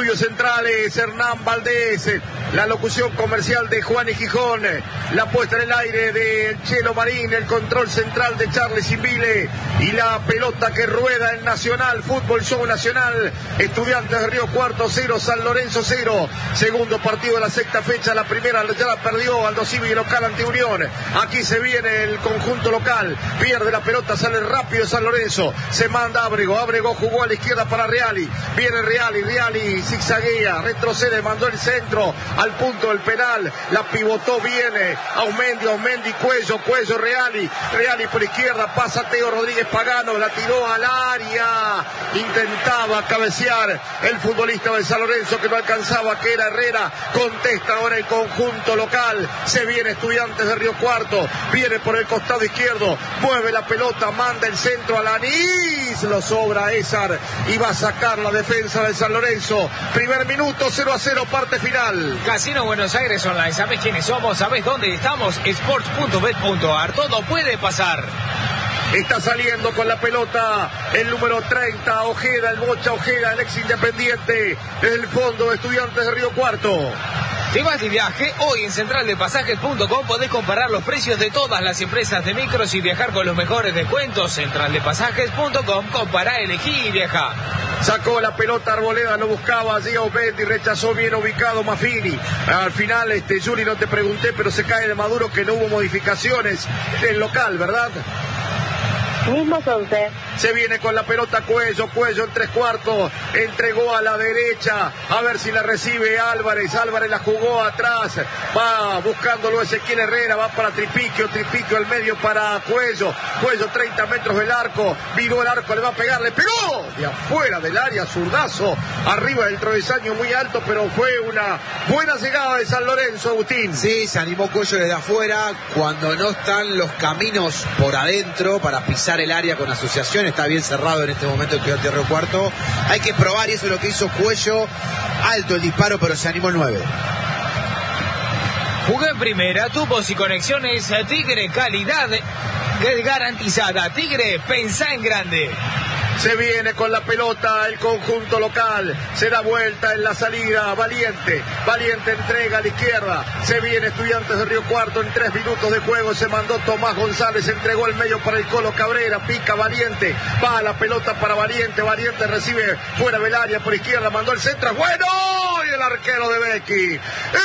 estudios centrales, Hernán Valdés. La locución comercial de Juan y Gijón. La puesta en el aire de Chelo Marín. El control central de Charles Invile. Y la pelota que rueda en Nacional. Fútbol Show Nacional. Estudiantes de Río Cuarto 0, San Lorenzo 0. Segundo partido de la sexta fecha. La primera ya la perdió Aldo Civi local ante Unión. Aquí se viene el conjunto local. Pierde la pelota, sale rápido San Lorenzo. Se manda Ábrego. Ábrego jugó a la izquierda para Reali. Viene Reali zigzaguea, retrocede, mandó el centro al punto del penal. La pivotó, viene Aumendi, Cuello, Reali por izquierda, pasa Teo Rodríguez Pagano, la tiró al área. Intentaba cabecear el futbolista de San Lorenzo que no alcanzaba, que era Herrera. Contesta ahora el conjunto local. Se viene Estudiantes de Río Cuarto. Viene por el costado izquierdo. Mueve la pelota, manda el centro a Lanís. Lo sobra Ézar y va a sacar la defensa de San Lorenzo. Primer minuto, 0-0, parte final. Casino Buenos Aires Online. ¿Sabes quiénes somos? ¿Sabes dónde estamos? Sports.bet.ar. Todo puede pasar. Está saliendo con la pelota el número 30, Ojeda, el Bocha Ojeda, el ex Independiente, desde el fondo de Estudiantes de Río Cuarto. ¿Te vas de viaje? Hoy en centraldepasajes.com podés comparar los precios de todas las empresas de micros y viajar con los mejores descuentos. Centraldepasajes.com, compará, elegí y viajá. Sacó la pelota Arboleda, lo buscaba allí Aumendi, rechazó bien ubicado Maffini. Al final, Juli, no te pregunté, pero se cae de Maduro que no hubo modificaciones del local, ¿verdad? Mismos 11. Se viene con la pelota Cuello en 3/4, entregó a la derecha, a ver si la recibe Álvarez la jugó atrás, va buscándolo Ezequiel Herrera, va para Tripiquio al medio para Cuello 30 metros del arco, viró el arco, le va a pegar, le pegó de afuera del área, zurdazo, arriba del travesaño muy alto, pero fue una buena llegada de San Lorenzo, Agustín. Sí, se animó Cuello desde afuera, cuando no están los caminos por adentro para pisar el área con asociación, está bien cerrado en este momento el Estudiantes de Río Cuarto. Hay que probar, y eso es lo que hizo Cuello. Alto el disparo, pero se animó el 9. Jugué en primera, tubos y conexiones Tigre, calidad garantizada. Tigre, pensá en grande. Se viene con la pelota el conjunto local, se da vuelta en la salida, Valiente entrega a la izquierda, se viene Estudiantes de Río Cuarto en 3 minutos de juego, se mandó Tomás González, entregó el medio para el Colo Cabrera, pica Valiente, va la pelota para Valiente recibe fuera del área por izquierda, mandó el centro, bueno, y el arquero de Becky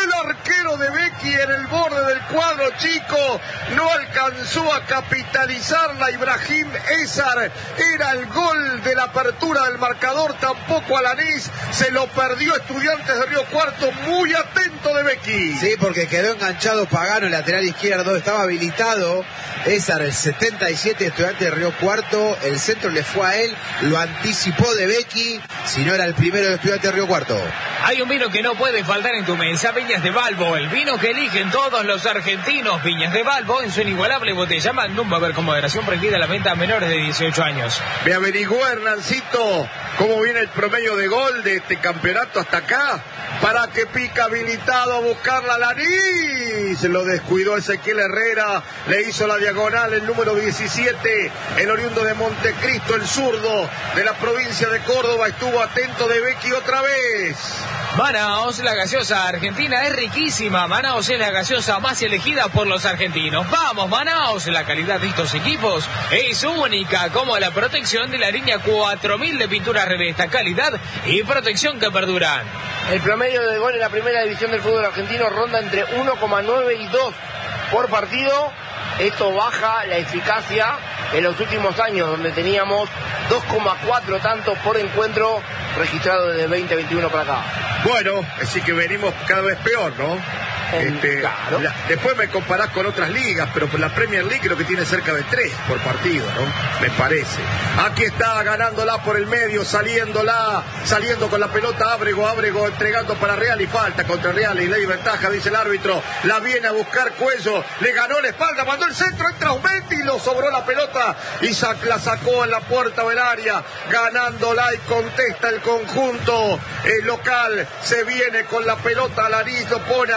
en el borde del cuadro chico, no alcanzó a capitalizarla Ibrahim Ézar, era el gol de la apertura del marcador, tampoco Alanís, se lo perdió Estudiantes de Río Cuarto, muy atento de Becky. Sí, porque quedó enganchado Pagano, el lateral izquierdo, estaba habilitado Ézar, el 77, Estudiantes de Río Cuarto, el centro le fue a él, lo anticipó de Becky, si no era el primero de Estudiantes de Río Cuarto. Hay un vino que no puede faltar en tu mesa, Viñas de Balbo, el vino que eligen todos los argentinos. Viñas de Balbo en su inigualable botella Magnum, va a haber con moderación prohibida la venta a menores de 18 años. Me averiguó Hernancito cómo viene el promedio de gol de este campeonato hasta acá, para que pica habilitado a buscar la nariz, lo descuidó Ezequiel Herrera, le hizo la diagonal el número 17, el oriundo de Montecristo, el zurdo de la provincia de Córdoba, estuvo atento de Becky otra vez. Manaos, la gaseosa argentina es riquísima. Manaos es la gaseosa más elegida por los argentinos. ¡Vamos, Manaos! La calidad de estos equipos es única, como la protección de la línea 4000 de pintura Revesta. Calidad y protección que perduran. El promedio de gol en la primera división del fútbol argentino ronda entre 1,9 y 2 por partido. Esto baja la eficacia en los últimos años, donde teníamos 2,4 tantos por encuentro registrado desde 2021 para acá. Bueno, así que venimos cada vez peor, ¿no? Claro. Después me comparás con otras ligas, pero por la Premier League creo que tiene cerca de 3 por partido, ¿no? Me parece. Aquí está ganándola por el medio, saliendo con la pelota Ábrego entregando para Real y falta contra Real y ley ventaja, dice el árbitro. La viene a buscar Cuello, le ganó la espalda, mandó el centro, entra Aumendi y lo sobró la pelota y la sacó en la puerta del área, ganándola y contesta el conjunto local. Se viene con la pelota, Alanís lo pone a correr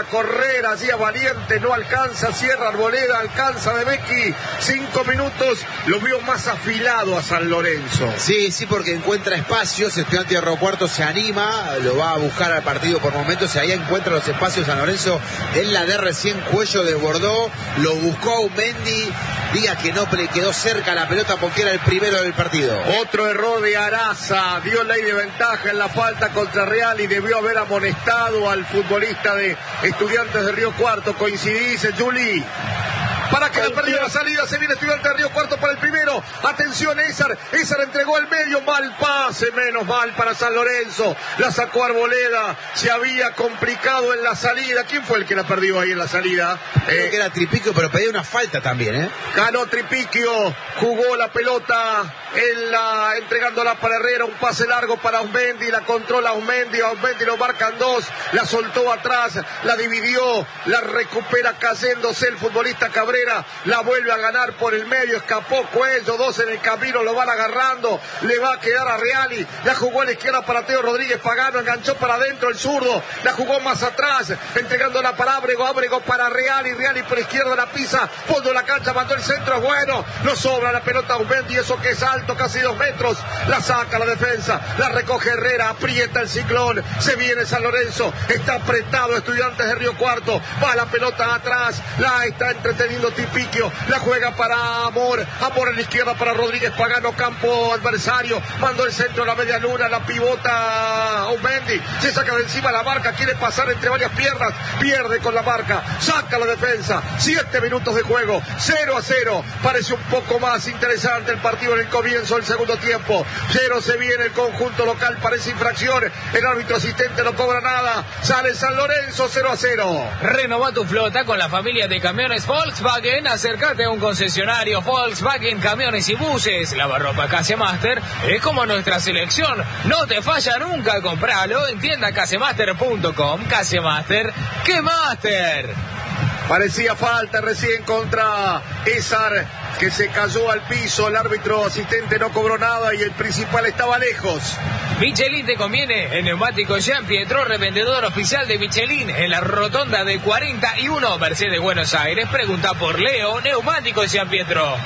Herrera, allí a Valiente, no alcanza, cierra Arboleda, alcanza de Becchi, 5 minutos, lo vio más afilado a San Lorenzo. Sí, porque encuentra espacios, Estudiantes de Río Cuarto se anima, lo va a buscar al partido por momentos y ahí encuentra los espacios San Lorenzo, en la de recién Cuello desbordó, lo buscó Aumendi, diga que no le quedó cerca la pelota porque era el primero del partido. Otro error de Araza, dio ley de ventaja en la falta contra Real y debió haber amonestado al futbolista de Estudiantes de Río Cuarto. Coincidís, Juli. Para que la perdió la salida, se viene Estudiantes de Río Cuarto para el primero. Atención, Ézar entregó al medio, mal pase, menos mal para San Lorenzo. La sacó Arboleda, se había complicado en la salida. ¿Quién fue el que la perdió ahí en la salida? Creo que era Tripiquio, pero pedía una falta también, Ganó Tripiquio, jugó la pelota entregándola para Herrera, un pase largo para Aumendi, la controla Aumendi lo marcan dos, la soltó atrás, la dividió, la recupera cayéndose el futbolista Cabrera, la vuelve a ganar por el medio, escapó Cuello, dos en el camino, lo van agarrando, le va a quedar a Reali, la jugó a la izquierda para Teo Rodríguez Pagano, enganchó para adentro el zurdo, la jugó más atrás, entregándola para Ábrego para Reali por izquierda la pisa, fondo de la cancha, mandó el centro, es bueno, no sobra la pelota a Aumendi, eso que es alto, casi 2 metros, la saca la defensa, la recoge Herrera, aprieta el ciclón, se viene San Lorenzo, está apretado Estudiantes de Río Cuarto, va la pelota atrás, la está entreteniendo Tripiquio, la juega para Amor en la izquierda para Rodríguez Pagano, campo adversario, mandó el centro a la media luna, la pivota Aumendi, se saca de encima la marca, quiere pasar entre varias piernas, pierde con la marca, saca la defensa, 7 minutos de juego, 0-0, parece un poco más interesante el partido en el comienzo del segundo tiempo, 0 se viene el conjunto local, parece infracción, el árbitro asistente no cobra nada, sale San Lorenzo 0-0. Renova tu flota con la familia de camiones Volkswagen, acércate a un concesionario Volkswagen Camiones y Buses, lavarropa Casemaster es como nuestra selección, no te falla nunca, compralo en tienda casemaster.com, Casemaster, ¡qué máster! Parecía falta recién contra Ézar, que se cayó al piso, el árbitro asistente no cobró nada y el principal estaba lejos. Michelin te conviene, el neumático Jean Pietro, revendedor oficial de Michelin, en la rotonda de 41, Mercedes, Buenos Aires. Pregunta por Leo, neumático Jean Pietro.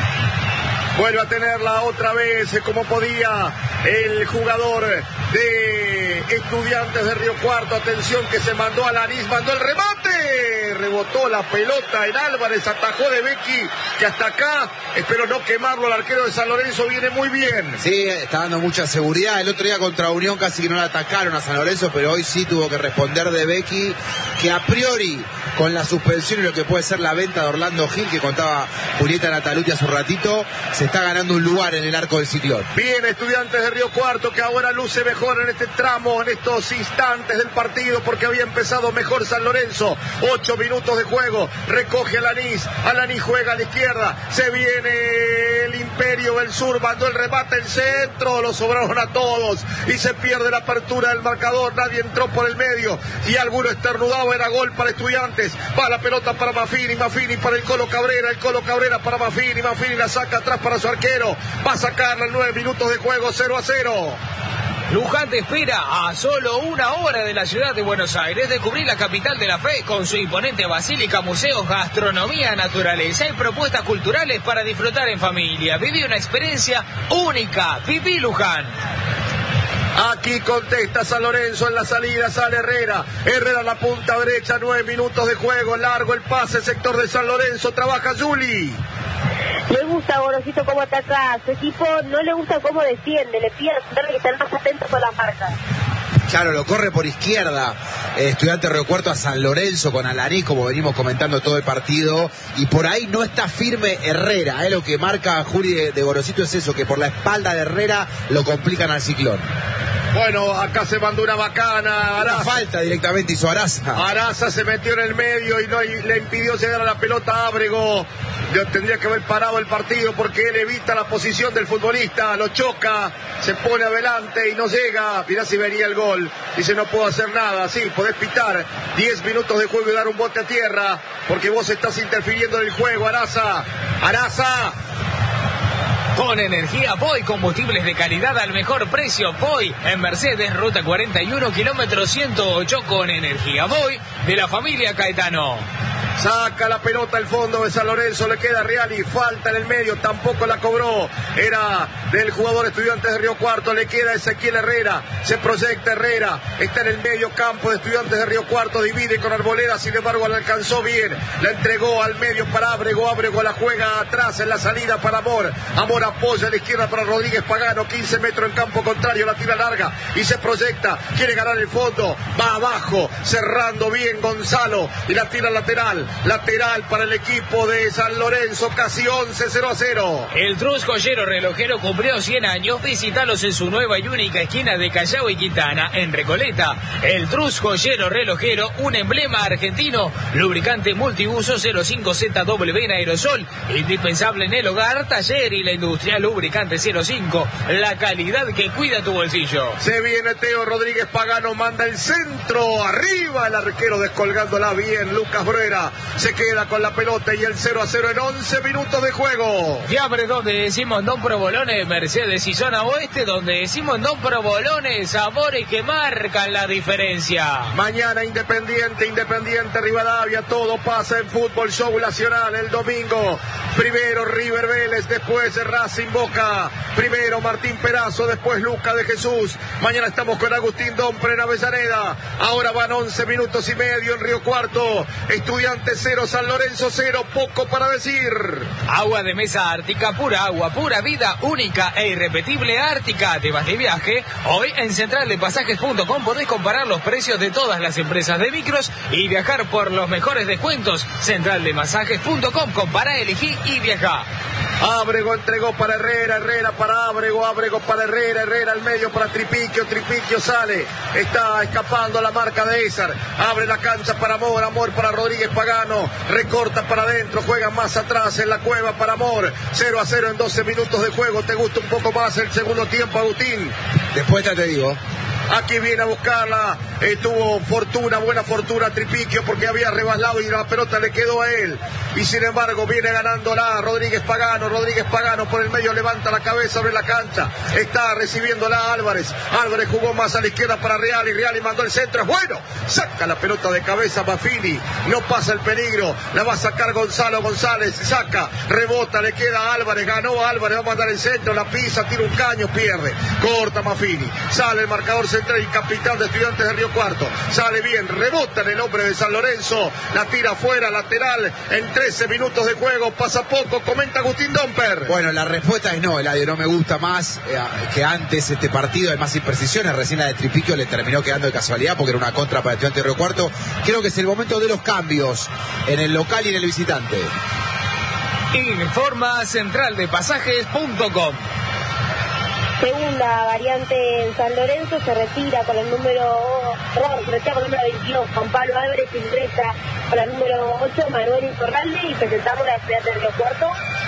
Vuelve a tenerla otra vez, como podía, el jugador de Estudiantes de Río Cuarto. Atención que se mandó a Lanís, mandó el remate, rebotó la pelota en Álvarez, atajó de Becchi, que hasta acá, espero no quemarlo, el arquero de San Lorenzo viene muy bien. Sí, está dando mucha seguridad. El otro día contra Unión casi que no la atacaron a San Lorenzo, pero hoy sí tuvo que responder de Becchi, que a priori, con la suspensión y lo que puede ser la venta de Orlando Gil, que contaba Julieta Nataluti hace un ratito, se está ganando un lugar en el arco del ciclón. Bien, Estudiantes de Río Cuarto, que ahora luce mejor en este tramo, en estos instantes del partido, porque había empezado mejor San Lorenzo. 8 minutos de juego, recoge a Lanís juega a la izquierda, se viene el Imperio del Sur, mandó el remate en centro, lo sobraron a todos y se pierde la apertura del marcador, nadie entró por el medio y alguno estornudaba, era gol para Estudiantes. Va la pelota para Maffini para el Colo Cabrera para Maffini la saca atrás para su arquero, va a sacarla en 9 minutos de juego, 0-0. Luján te espera a solo 1 hora de la ciudad de Buenos Aires. Descubrí la capital de la fe con su imponente basílica, museos, gastronomía, naturaleza y propuestas culturales para disfrutar en familia. Viví una experiencia única. Viví Luján. Aquí contesta San Lorenzo en la salida, sale Herrera a la punta derecha, 9 minutos de juego, largo el pase, sector de San Lorenzo, trabaja Juli. Le gusta a Gorosito cómo ataca a su equipo, no le gusta cómo defiende, le pide que estén más atentos con las marcas. Claro, lo corre por izquierda, Estudiante Río Cuarto a San Lorenzo con Alarí, como venimos comentando todo el partido, y por ahí no está firme Herrera, lo que marca Juli de Gorosito es eso, que por la espalda de Herrera lo complican al ciclón. Bueno, acá se mandó una bacana, Araza. Una falta directamente hizo Araza. Araza se metió en el medio y le impidió llegar a la pelota a Ábrego. Tendría que haber parado el partido porque él evita la posición del futbolista, lo choca, se pone adelante y no llega. Mirá si venía el gol. Dice, no puedo hacer nada. Sí, podés pitar 10 minutos de juego y dar un bote a tierra porque vos estás interfiriendo en el juego, Araza. Con energía Voy, combustibles de calidad al mejor precio. Voy en Mercedes, ruta 41, kilómetro 108, con energía Voy de la familia Caetano. Saca la pelota al fondo de San Lorenzo, le queda Reali, falta en el medio, tampoco la cobró, era del jugador Estudiantes de Río Cuarto, le queda Ezequiel Herrera, se proyecta Herrera, está en el medio campo de Estudiantes de Río Cuarto, divide con Arboleda, sin embargo la alcanzó bien, la entregó al medio para Ábrego, Ábrego la juega atrás en la salida para Amor, Amor apoya a la izquierda para Rodríguez Pagano, 15 metros en campo contrario, la tira larga y se proyecta, quiere ganar el fondo, va abajo, cerrando bien Gonzalo y la tira lateral para el equipo de San Lorenzo, casi 11-0-0. El Trus Joyero Relojero cumplió 100 años, visítalos en su nueva y única esquina de Callao y Quintana, en Recoleta. El Trus Joyero Relojero, un emblema argentino, lubricante multiuso 05ZW en aerosol, indispensable en el hogar, taller y la industria, lubricante 05, la calidad que cuida tu bolsillo. Se viene Teo Rodríguez Pagano, manda el centro, arriba el arquero descolgándola bien, Lucas Bruera. Se queda con la pelota y el 0-0 en 11 minutos de juego. Fiambre donde decimos Don Provolone, Mercedes y zona oeste, donde decimos Don Provolone, sabores que marcan la diferencia. Mañana Independiente Rivadavia, todo pasa en Fútbol Show Nacional el domingo. Primero River Vélez, después Racing Boca, primero Martín Perazo, después Luca de Jesús. Mañana estamos con Agustín Dompre en Avellaneda. Ahora van 11 minutos y medio en Río Cuarto. Estudiantes 0, San Lorenzo 0, poco para decir. Agua de mesa Ártica, pura agua, pura vida, única e irrepetible Ártica. ¿Te vas de viaje? Hoy en centraldepasajes.com podés comparar los precios de todas las empresas de micros y viajar por los mejores descuentos. Centraldepasajes.com, compara, elegí y viaja. Ábrego entregó para Herrera, Herrera para Ábrego, Ábrego para Herrera, Herrera al medio para Tripiquio, Tripiquio sale, está escapando la marca de Ezar, abre la cancha para Amor, Amor para Rodríguez Pagano, recorta para adentro, juega más atrás en la cueva para Amor, 0-0 en 12 minutos de juego. ¿Te gusta un poco más el segundo tiempo, Agustín? Después ya te digo. Aquí viene a buscarla, tuvo fortuna, buena fortuna Tripiquio porque había rebalado y la pelota le quedó a él. Y sin embargo viene ganándola Rodríguez Pagano por el medio levanta la cabeza, abre la cancha, está recibiéndola Álvarez. Álvarez jugó más a la izquierda para Reali, Reali mandó el centro, es bueno, saca la pelota de cabeza Maffini, no pasa el peligro, la va a sacar Gonzalo González, saca, rebota, le queda a Álvarez, ganó Álvarez, va a mandar el centro, la pisa, tira un caño, pierde, corta Maffini, sale el marcador central, el capitán de Estudiantes de Río Cuarto, sale bien, rebota en el hombre de San Lorenzo, la tira afuera, lateral, en 13 minutos de juego, pasa poco, comenta Agustín Domper. Bueno, la respuesta es no, Eladio, no me gusta más que antes este partido, hay más imprecisiones, recién la de Tripiquio le terminó quedando de casualidad porque era una contra para Estudiantes de Río Cuarto. Creo que es el momento de los cambios en el local y en el visitante. Informa centraldepasajes.com. Segunda variante en San Lorenzo, se retira con el número 22, Juan Pablo Álvarez, ingresa con el número 8, Manuel Incorralde, y presentamos la Estudiantes de Río Cuarto.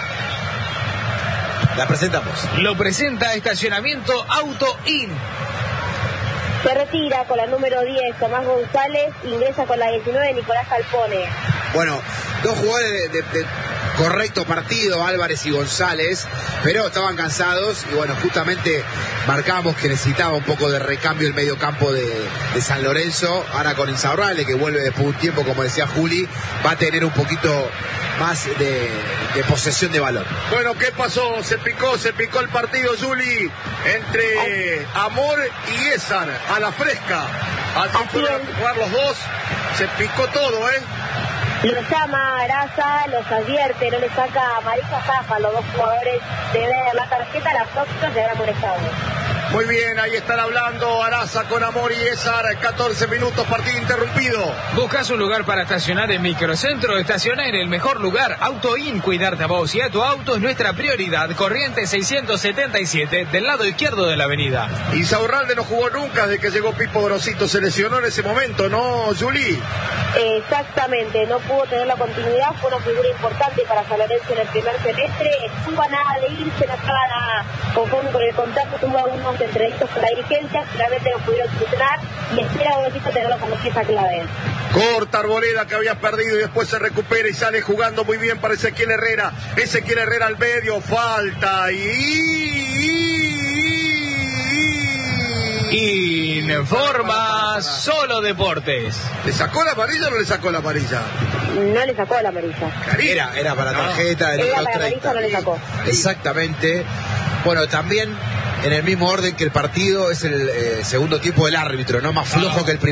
La presentamos. Lo presenta Estacionamiento Auto In. Se retira con la número 10, Tomás González, ingresa con la 19, Nicolás Calpone. Bueno, dos jugadores de correcto partido, Álvarez y González, pero estaban cansados y bueno, justamente marcábamos que necesitaba un poco de recambio el medio campo de San Lorenzo. Ahora con Insaurralde, que vuelve después de un tiempo, como decía Juli, va a tener un poquito más de posesión de balón. Bueno, ¿qué pasó? Se picó el partido, Juli, entre Amor y Ezar, a la fresca. Así fueron a jugar los dos, se picó todo, Los llama Araza, los advierte, no le saca Marisa Zafa, los dos jugadores de ver la tarjeta, la próxima se habrá molestado. Muy bien, ahí están hablando Araza con Amor y Ezar, 14 minutos, partido interrumpido. ¿Buscas un lugar para estacionar en Microcentro? Estaciona en el mejor lugar, Auto In. Cuidarte a vos y a tu auto es nuestra prioridad. Corriente 677, del lado izquierdo de la avenida. Insaurralde no jugó nunca desde que llegó Pipo Grosito, se lesionó en ese momento, ¿no, Juli? Exactamente, no pudo tener la continuidad, fue una figura importante para San Lorenzo en el primer semestre, estuvo a nada de irse, no estaba nada conforme con el contacto, tuvo algunos entrevistas con la dirigencia, finalmente no pudieron solucionar y espera Goncito tenerlo como pieza clave. Corta Arboleda, que había perdido y después se recupera y sale jugando muy bien para Ezequiel Herrera. Ezequiel Herrera al medio, falta Informa Solo Deportes. ¿Le sacó la amarilla o no le sacó la amarilla? No le sacó la amarilla. Era para tarjeta, Era los para 30. amarilla, no le sacó. Exactamente. Bueno, también en el mismo orden que el partido es el segundo tiempo del árbitro, ¿no? Más flojo que el primero.